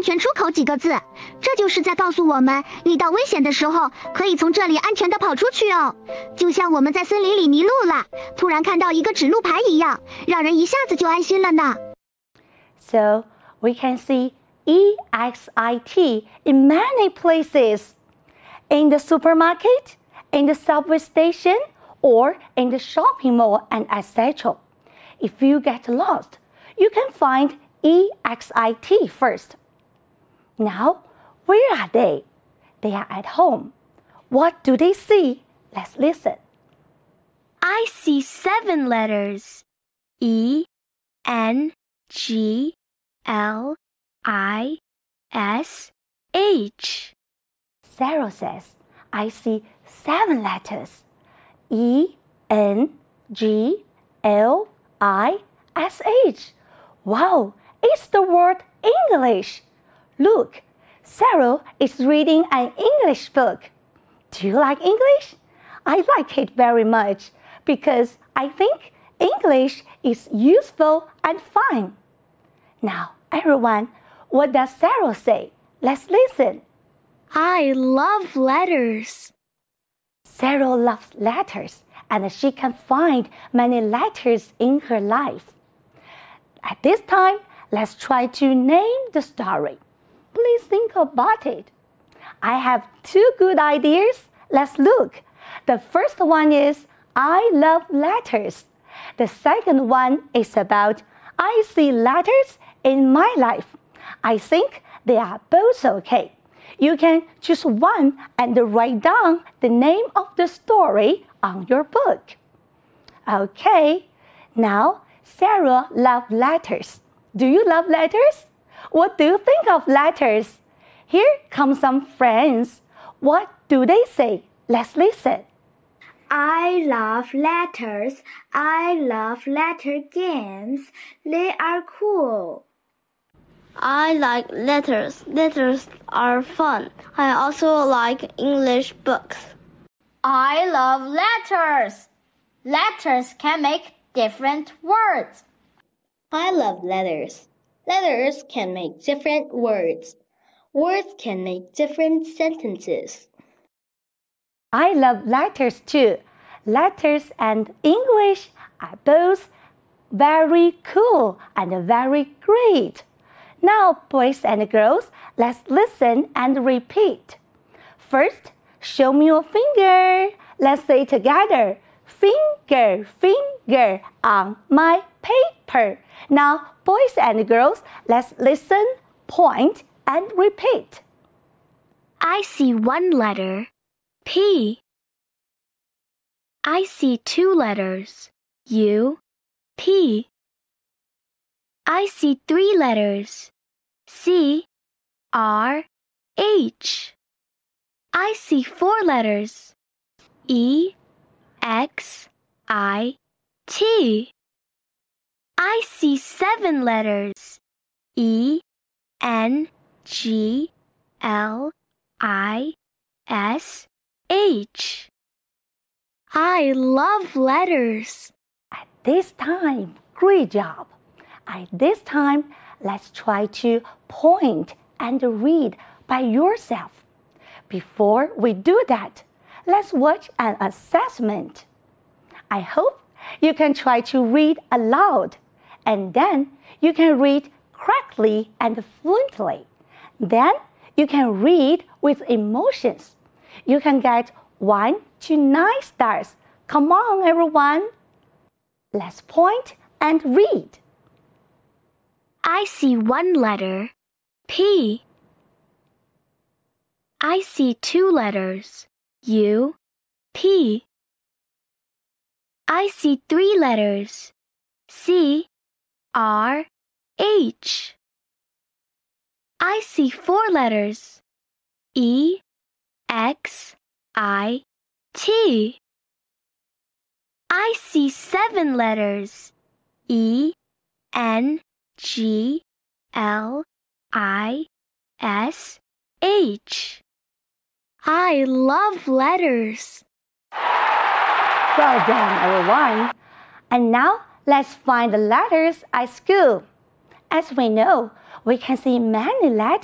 全出口几个字，这就是在告诉我们，遇到危险的时候，可以从这里安全的跑出去哦。就像我们在森林里迷路了，突然看到一个指路牌一样，让人一下子就安心了呢。 So we can see EXIT in many places. In the supermarket, in the subway station, or in the shopping mall and etc. If you get lost, you can find EXIT first. Now, where are they? They are at home. What do they see? Let's listen. I see 7 letters. E, N, G, L, I, S, H. Sarah says, I see 7 letters. E, N, G, L, I, S, H. Wow, it's the word English. Look, Sarah is reading an English book. Do you like English? I like it very much because I think English is useful and fun. Now, everyone, what does Sarah say? Let's listen. I love letters. Sarah loves letters, and she can find many letters in her life. At this time, let's try to name the story. Please think about it. I have 2 good ideas. Let's look. The first one is I love letters. The second one is about I see letters in my life. I think they are both okay. You can choose one and write down the name of the story on your book. Okay, now Sarah loves letters. Do you love letters? What do you think of letters? Here come some friends. What do they say? Let's listen. I love letters. I love letter games. They are cool. I like letters. Letters are fun. I also like English books. I love letters. Letters can make different words. I love letters. Letters can make different words. Words can make different sentences. I love letters too. Letters and English are both very cool and very great. Now, boys and girls, let's listen and repeat. First, show me your finger. Let's say together, finger, finger on my paper. Now, boys and girls, let's listen, point, and repeat. I see 1 letter. P. I see 2 letters. U, P. I see 3 letters. C, R, H. I see 4 letters. E, X, I, T. I see 7 letters. E, N, G, L, I, S, H. I love letters. At this time, great job. At this time, let's try to point and read by yourself. Before we do that, let's watch an assessment. I hope you can try to read aloud, and then you can read correctly and fluently. Then you can read with emotions. You can get 1 to 9 stars. Come on, everyone. Let's point and read. I see 1 letter. P. I see 2 letters. U, P. I see 3 letters. C, R, H. I see 4 letters. E, X, I, T. I see 7 letters. E, N, G, L, I, S, H. I love letters. Well done, everyone. And now, let's find the letters at school. As we know, we can see many letters